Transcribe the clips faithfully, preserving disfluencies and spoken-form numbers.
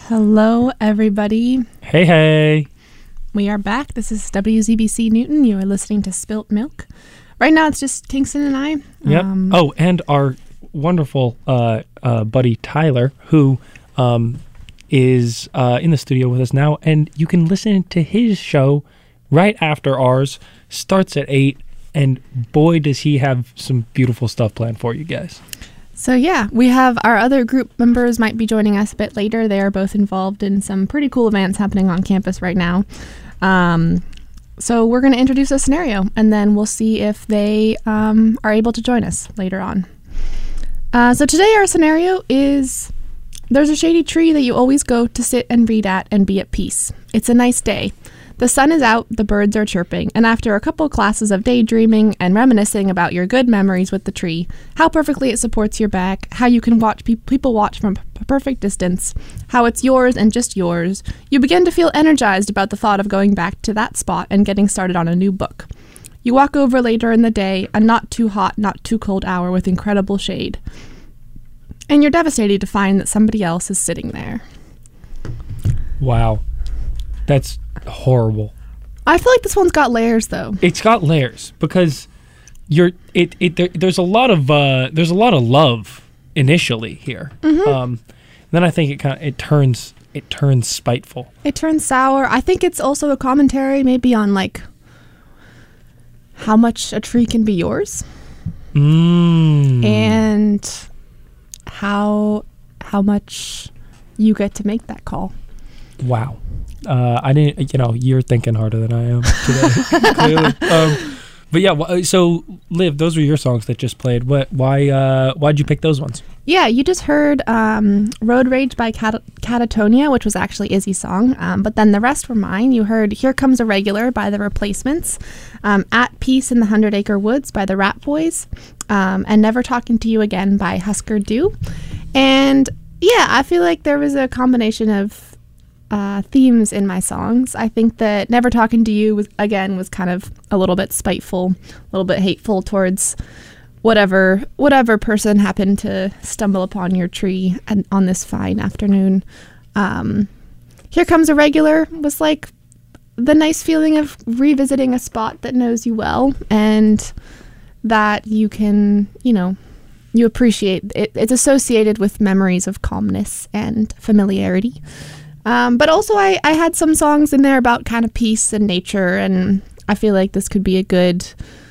Hello, everybody. Hey, hey. We are back. This is W Z B C Newton. You are listening to Spilt Milk. Right now, it's just Kingston and I. Yep. Um, oh, and our wonderful uh, uh, buddy Tyler, who um, is uh, in the studio with us now. And you can listen to his show right after ours. Starts at eight. And boy, does he have some beautiful stuff planned for you guys. So, yeah, we have our other group members might be joining us a bit later. They are both involved in some pretty cool events happening on campus right now. Um, so we're going to introduce a scenario, and then we'll see if they um, are able to join us later on. Uh, so today our scenario is there's a shady tree that you always go to sit and read at and be at peace. It's a nice day. The sun is out, the birds are chirping, and after a couple classes of daydreaming and reminiscing about your good memories with the tree, how perfectly it supports your back, how you can watch pe- people watch from a perfect distance, how it's yours and just yours, you begin to feel energized about the thought of going back to that spot and getting started on a new book. You walk over later in the day, a not too hot, not too cold hour with incredible shade. And you're devastated to find that somebody else is sitting there. Wow. That's horrible. I feel like this one's got layers, though. It's got layers because you're it it there, there's a lot of uh, there's a lot of love initially here. Mm-hmm. Um, then I think it kind of it turns it turns spiteful. It turns sour. I think it's also a commentary maybe on like how much a tree can be yours. Mm. And how how much you get to make that call. Wow. Uh, I didn't, you know, you're thinking harder than I am today, clearly. Um, but yeah, so Liv, those were your songs that just played. What? Why? Uh, why'd you pick those ones? Yeah, you just heard um, "Road Rage" by Cat- Catatonia, which was actually Izzy's song. Um, but then the rest were mine. You heard "Here Comes a Regular" by The Replacements, um, "At Peace in the Hundred Acre Woods" by the Rat Boys, um, and "Never Talking to You Again" by Husker Du. And yeah, I feel like there was a combination of Uh, themes in my songs. I think that Never Talking to You was, again, was kind of a little bit spiteful, a little bit hateful towards whatever whatever person happened to stumble upon your tree and, on this fine afternoon. Um, Here Comes a Regular was like the nice feeling of revisiting a spot that knows you well and that you can, you know, you appreciate. It, it's associated with memories of calmness and familiarity. Um, but also I, I had some songs in there about kind of peace and nature, and I feel like this could be a good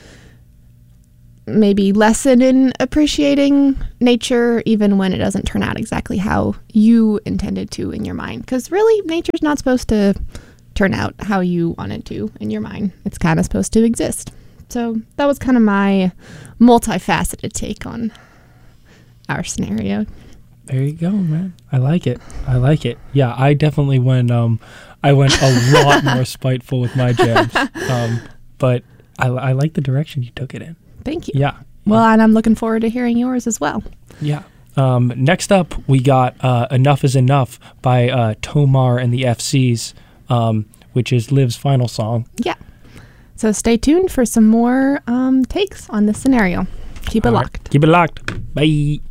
maybe lesson in appreciating nature even when it doesn't turn out exactly how you intended to in your mind. Because really, nature's not supposed to turn out how you want it to in your mind. It's kind of supposed to exist. So that was kind of my multifaceted take on our scenario. There you go, man. I like it. I like it. Yeah, I definitely went. Um, I went a lot more spiteful with my jams. Um, but I, I like the direction you took it in. Thank you. Yeah. Well, yeah. and I'm looking forward to hearing yours as well. Yeah. Um, next up, we got uh, "Enough Is Enough" by uh, Tomar and the F Cs, um, which is Liv's final song. Yeah. So stay tuned for some more um, takes on this scenario. Keep it All locked. Right. Keep it locked. Bye.